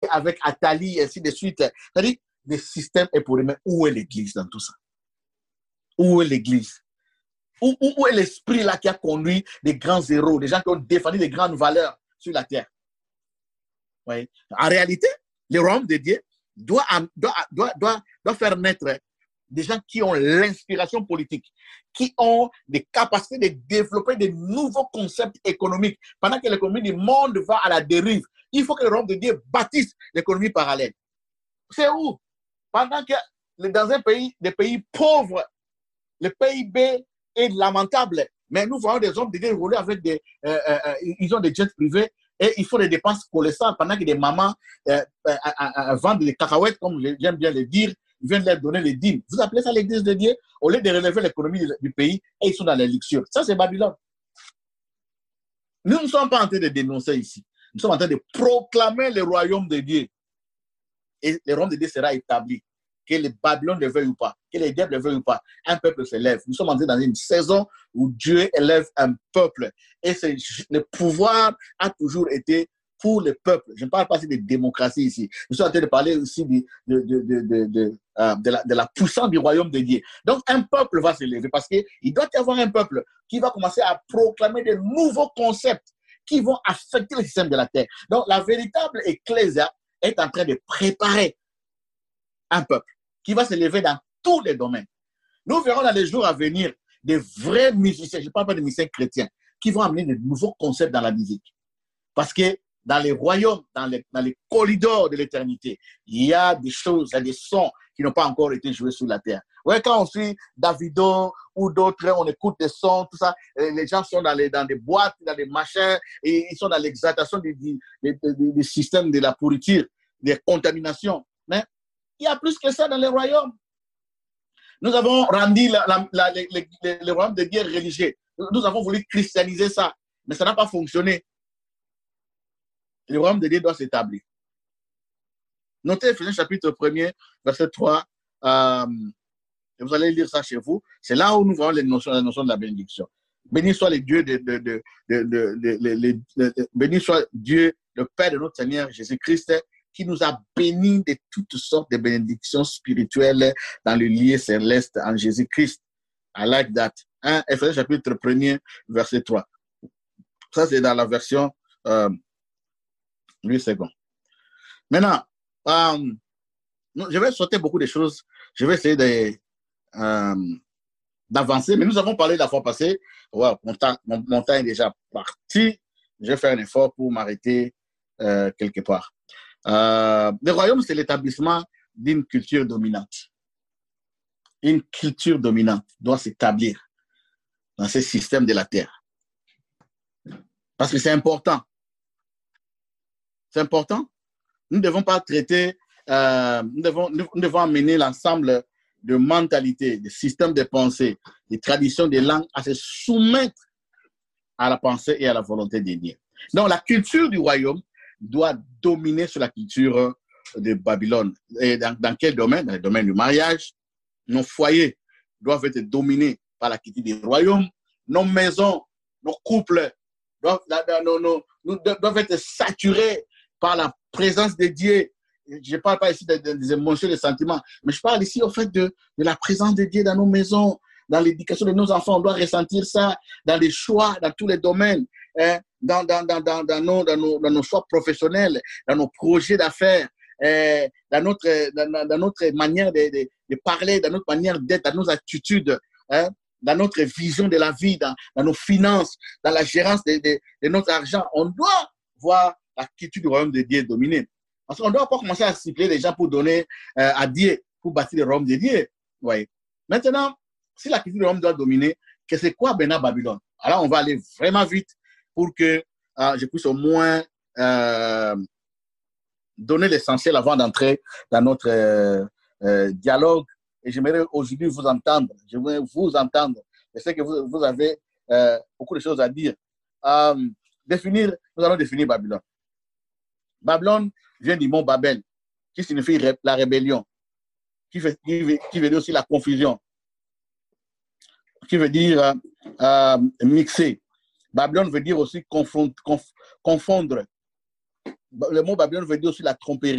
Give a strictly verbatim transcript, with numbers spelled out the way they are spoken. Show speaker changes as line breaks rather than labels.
avec Attali, et ainsi de suite. C'est-à-dire, le système est pour eux, mais où est l'Église dans tout ça? Où est l'Église? Où, où, où est l'esprit là qui a conduit des grands héros, des gens qui ont défendu des grandes valeurs sur la terre? Oui. En réalité, le royaume de Dieu doit, doit, doit, doit, doit faire naître des gens qui ont l'inspiration politique, qui ont des capacités de développer de nouveaux concepts économiques. Pendant que l'économie du monde va à la dérive, il faut que le royaume de Dieu bâtisse l'économie parallèle. C'est où? Pendant que dans un pays, des pays pauvres, le P I B est lamentable. Mais nous voyons des hommes de Dieu rouler avec des... Euh, euh, ils ont des jets privés et ils font des dépenses colossales pendant que des mamans euh, euh, euh, euh, vendent des cacahuètes, comme j'aime bien le dire, ils viennent leur donner les dîmes. Vous appelez ça l'église de Dieu? Au lieu de relever l'économie du pays, et ils sont dans les luxures. Ça, c'est Babylone. Nous ne sommes pas en train de dénoncer ici. Nous sommes en train de proclamer le royaume de Dieu. Et le royaume de Dieu sera établi. Que les Babylone le veuillent ou pas, que les diables le veuillent ou pas, un peuple se lève. Nous sommes entrés dans une saison où Dieu élève un peuple. Et le pouvoir a toujours été pour le peuple. Je ne parle pas de démocratie ici. Nous sommes en train de parler aussi de, de, de, de, de, de, euh, de, la, de la puissance du royaume de Dieu. Donc, un peuple va se lever parce qu'il doit y avoir un peuple qui va commencer à proclamer de nouveaux concepts qui vont affecter le système de la terre. Donc, la véritable ecclésia est en train de préparer un peuple qui va se lever dans tous les domaines. Nous verrons dans les jours à venir des vrais musiciens, je ne parle pas de musiciens chrétiens, qui vont amener de nouveaux concepts dans la musique. Parce que dans les royaumes, dans les, dans les corridors de l'éternité, il y a des choses, il y a des sons qui n'ont pas encore été joués sur la terre. Ouais, quand on suit Davido ou d'autres, on écoute des sons, tout ça, les gens sont dans, les, dans des boîtes, dans des machins, et ils sont dans l'exaltation du, du, du, du, du système de la pourriture, des contaminations. Mais il y a plus que ça dans les royaumes. Nous avons rendu la, la, la, les, les, les royaumes de guerre religieux. Nous avons voulu christianiser ça, mais ça n'a pas fonctionné. Le royaume de Dieu doit s'établir. Notez Éphésiens chapitre premier, verset trois. Euh, et vous allez lire ça chez vous. C'est là où nous voyons les notions, les notions de la bénédiction. Béni soit le Dieu de, de, de, de, de, de, de, de, de, de béni soit Dieu, le Père de notre Seigneur Jésus-Christ, qui nous a bénis de toutes sortes de bénédictions spirituelles dans le lieu céleste en Jésus-Christ. I like that. Hein? Éphésiens chapitre premier, verset trois. Ça, c'est dans la version euh, huit secondes. Maintenant, euh, je vais sauter beaucoup de choses. Je vais essayer de, euh, d'avancer. Mais nous avons parlé la fois passée. Ouais, mon, temps, mon, mon temps est déjà parti. Je vais faire un effort pour m'arrêter euh, quelque part. Euh, le royaume, c'est l'établissement d'une culture dominante. Une culture dominante doit s'établir dans ce système de la terre. Parce que c'est important. C'est important. Nous ne devons pas traiter, euh, nous, devons, nous devons amener l'ensemble de mentalités, de systèmes de pensée, des traditions, des langues à se soumettre à la pensée et à la volonté de Dieu. Donc, la culture du royaume doit dominer sur la culture de Babylone. Et dans, dans quel domaine? Dans le domaine du mariage. Nos foyers doivent être dominés par la culture du royaume. Nos maisons, nos couples doivent, nos, nos, nos, doivent être saturés par la présence de Dieu. Je ne parle pas ici des, des émotions, des sentiments, mais je parle ici au fait de, de la présence de Dieu dans nos maisons, dans l'éducation de nos enfants. On doit ressentir ça dans les choix, dans tous les domaines. Hein, dans, dans, dans, dans, dans, nos, dans, nos, dans nos choix professionnels, dans nos projets d'affaires, euh, dans, notre, dans, dans notre manière de, de, de parler, dans notre manière d'être, dans nos attitudes, hein, dans notre vision de la vie, dans, dans nos finances, dans la gérance de, de, de notre argent. On doit voir la culture du royaume de Dieu dominer. Parce qu'on ne doit pas commencer à cibler les gens pour donner euh, à Dieu, pour bâtir le royaume de Dieu. Ouais. Maintenant, si la culture du royaume doit dominer, que c'est quoi maintenant Babylone? Alors, on va aller vraiment vite pour que euh, je puisse au moins euh, donner l'essentiel avant d'entrer dans notre euh, euh, dialogue. Et j'aimerais aujourd'hui vous entendre. J'aimerais vous entendre. Je sais que vous, vous avez euh, beaucoup de choses à dire. Euh, définir, nous allons définir Babylone. Babylone vient du mot Babel, qui signifie ré, la rébellion, qui veut, qui, veut, qui veut dire aussi la confusion, qui veut dire euh, euh, mixer. Babylone veut dire aussi confondre, conf, confondre. Le mot Babylone veut dire aussi la tromperie.